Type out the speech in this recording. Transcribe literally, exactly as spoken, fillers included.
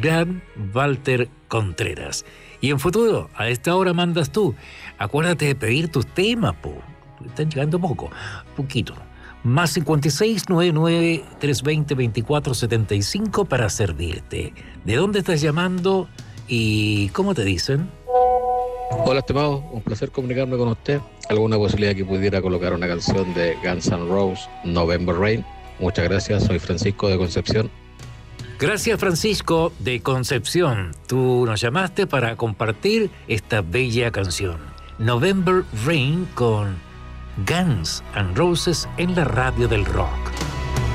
gran Walter Contreras. Y en futuro, a esta hora mandas tú. Acuérdate de pedir tus temas, po. Están llegando poco, poquito. Más cincuenta y seis, noventa y nueve, trescientos veinte, veinticuatro setenta y cinco para servirte. ¿De dónde estás llamando y cómo te dicen? Hola, estimado, un placer comunicarme con usted. ¿Alguna posibilidad que pudiera colocar una canción de Guns N' Roses, November Rain? Muchas gracias, soy Francisco de Concepción. Gracias, Francisco de Concepción. Tú nos llamaste para compartir esta bella canción. November Rain con Guns N' Roses en la radio del rock.